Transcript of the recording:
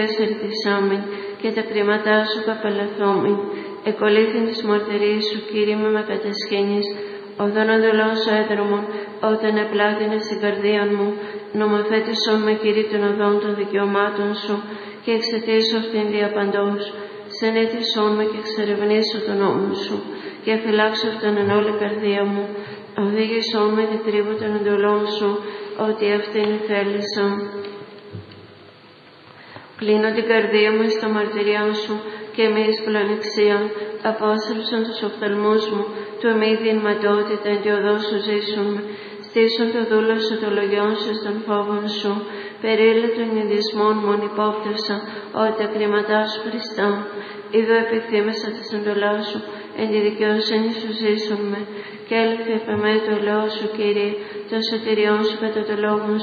Ελπισάμεν και τα κρίματά σου καπελαθόμεν. Εκολύθην της μαρτυρίας σου, Κύριε, με κατασχήνεις. Οδόν οδολών σου έδρομον, όταν επλάθυνες στην καρδία μου, νομοθέτησον με, Κύριε, των οδών των δικαιωμάτων σου και εξαιτήσω αυτήν διαπαντός. Συνέτησόν με και εξερευνήσω τον νόμο σου και φυλάξω αυτόν εν όλη καρδία μου. Οδήγησόν με τη τρύπο των εντολών σου, ότι αυτήν θέλησα. Κλείνω την καρδία μου στα μαρτυριά σου και μη εις πλανεξία. Απόστρεψον τους οφθαλμούς μου, του εμίδιν ματότητα εν τη οδό σου ζήσουν με. Στήσουν το δούλο σου το λογιόν σου στον φόβον σου. Περίλε των ειδισμών μου υπόπτευσα, ότι τα κρίματά σου Χριστά. Είδω επιθύμησα της εντολάς σου, εν τη δικαιοσύνη σου ζήσουν με. Και έλθει επ' εμέ το ελαιό σου, Κύριε, το σωτηριόν σου κατά το λόγον